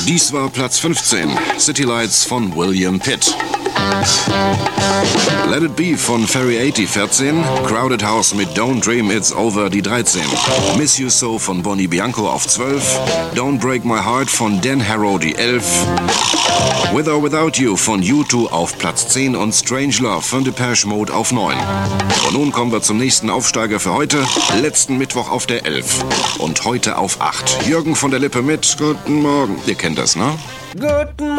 Dies war Platz 15, City Lights von William Pitt. Let It Be von Ferry 80, 14. Crowded House mit Don't Dream It's Over, die 13. Miss You So von Bonnie Bianco auf 12. Don't Break My Heart von Dan Harrow, die 11. With or Without You von U2 auf Platz 10 und Strange Love von Depeche Mode auf 9. Und nun kommen wir zum nächsten Aufsteiger für heute. Letzten Mittwoch auf der 11. Und heute auf 8. Jürgen von der Lippe mit Guten Morgen. Ihr kennt das, ne? Guten